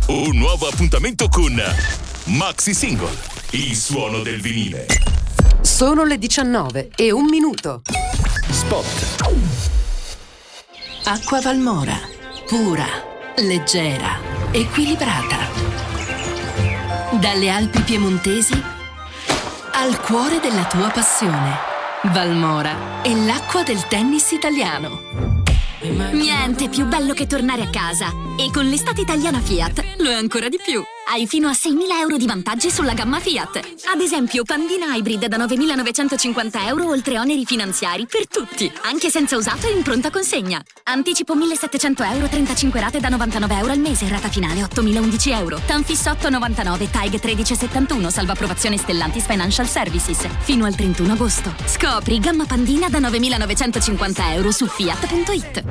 Un nuovo appuntamento con Maxi Single, il suono del vinile. Sono le 19:01. Spot. Acqua Valmora, pura, leggera, equilibrata. Dalle Alpi piemontesi al cuore della tua passione. Valmora è l'acqua del tennis italiano. Niente più bello che tornare a casa. E con l'estate italiana Fiat lo è ancora di più. Hai fino a 6.000 euro di vantaggi sulla gamma Fiat. Ad esempio, Pandina Hybrid da 9.950 euro oltre oneri finanziari per tutti, anche senza usato e in pronta consegna. Anticipo 1.700 euro, 35 rate da 99 euro al mese, rata finale 8.011 euro. Tanfisso 8,99, TAG 1371, salva approvazione Stellantis Financial Services. Fino al 31 agosto. Scopri gamma Pandina da 9.950 euro su Fiat.it.